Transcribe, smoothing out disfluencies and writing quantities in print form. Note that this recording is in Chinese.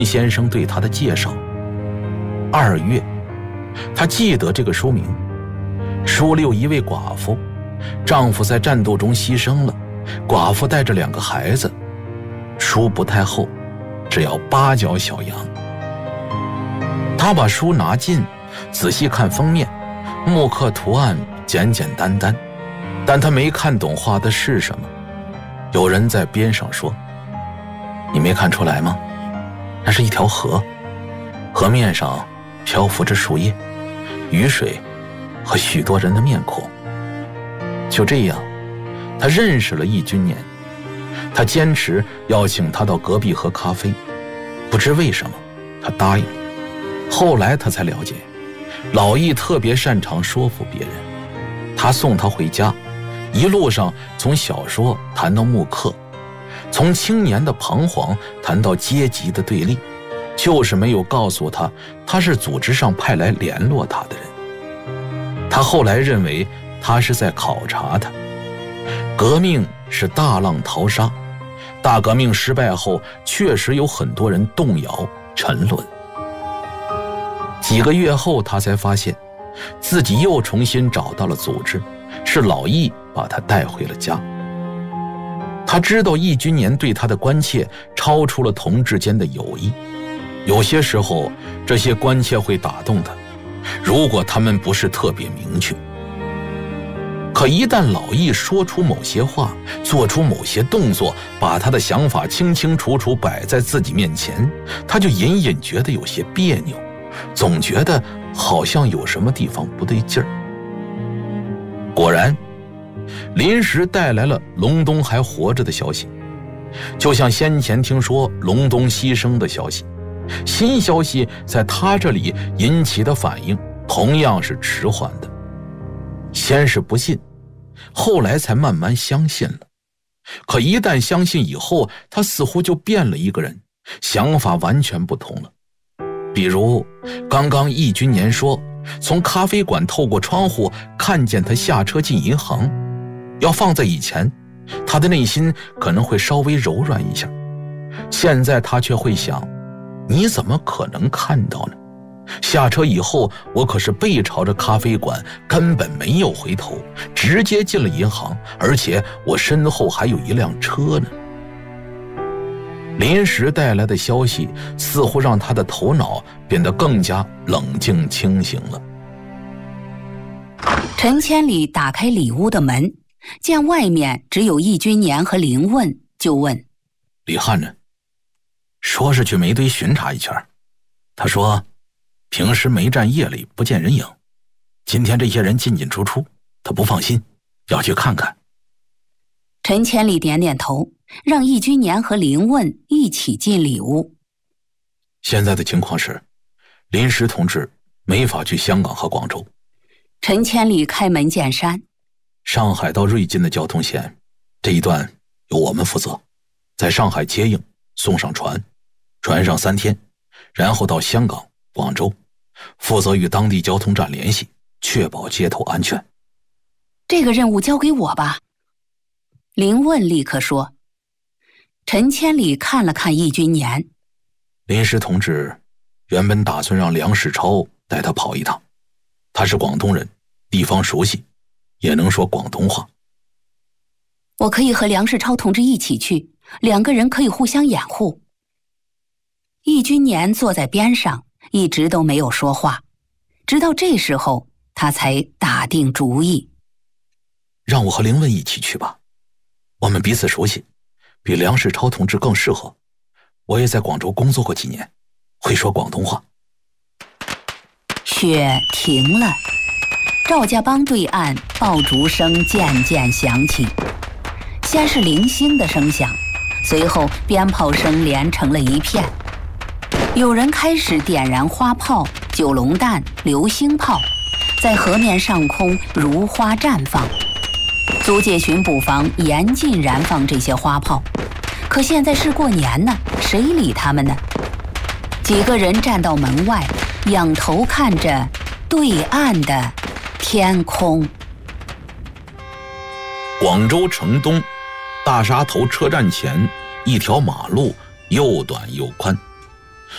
先生对他的介绍。2月，他记得这个书名。书里有一位寡妇，丈夫在战斗中牺牲了，寡妇带着2个孩子。书不太厚，只要8角小洋。他把书拿近，仔细看封面，木刻图案简简单单，但他没看懂画的是什么。有人在边上说：“你没看出来吗？那是一条河，河面上漂浮着树叶、雨水和许多人的面孔。”就这样，他认识了易君年。他坚持要请他到隔壁喝咖啡，不知为什么他答应了。后来他才了解，老易特别擅长说服别人。他送他回家，一路上从小说谈到木刻，从青年的彷徨谈到阶级的对立，就是没有告诉他他是组织上派来联络他的人。他后来认为他是在考察他。革命是大浪淘沙，大革命失败后确实有很多人动摇沉沦。几个月后他才发现自己又重新找到了组织，是老易把他带回了家。他知道易君年对他的关切超出了同志间的友谊，有些时候这些关切会打动他，如果他们不是特别明确。可一旦老易说出某些话，做出某些动作，把他的想法清清楚楚摆在自己面前，他就隐隐觉得有些别扭，总觉得好像有什么地方不对劲儿。果然，临时带来了隆冬还活着的消息，就像先前听说隆冬牺牲的消息。新消息在他这里引起的反应同样是迟缓的，先是不信，后来才慢慢相信了。可一旦相信以后，他似乎就变了一个人，想法完全不同了。比如刚刚易君年说从咖啡馆透过窗户看见他下车进银行，要放在以前，他的内心可能会稍微柔软一下。现在他却会想，你怎么可能看到呢？下车以后，我可是背朝着咖啡馆，根本没有回头，直接进了银行，而且我身后还有一辆车呢。临时带来的消息似乎让他的头脑变得更加冷静清醒了。 陈千里打开里屋的门，见外面只有易君年和林问，就问： 李汉呢？说是去煤堆巡查一圈，他说平时煤站夜里不见人影，今天这些人进进出出，他不放心，要去看看。 陈千里点点头，让易君年和林问一起进里屋。 现在的情况是，临时同志没法去香港和广州。 陈千里开门见山： 上海到瑞金的交通线，这一段由我们负责，在上海接应，送上船，船上3天，然后到香港、广州，负责与当地交通站联系，确保街头安全。 这个任务交给我吧。林问立刻说。陈千里看了看易君年： 临时同志原本打算让梁世超带他跑一趟，他是广东人，地方熟悉，也能说广东话。 我可以和梁世超同志一起去，2个人可以互相掩护。易君年坐在边上，一直都没有说话，直到这时候他才打定主意： 让我和林问一起去吧，我们彼此熟悉，比梁世超同志更适合。我也在广州工作过几年，会说广东话。 雪停了，赵家浜对岸爆竹声渐渐响起，先是零星的声响，随后鞭炮声连成了一片。有人开始点燃花炮、九龙弹、流星炮，在河面上空如花绽放。租界巡捕房严禁燃放这些花炮，可现在是过年呢，谁理他们呢？几个人站到门外，仰头看着对岸的天空。 广州城东大沙头车站前一条马路又短又宽，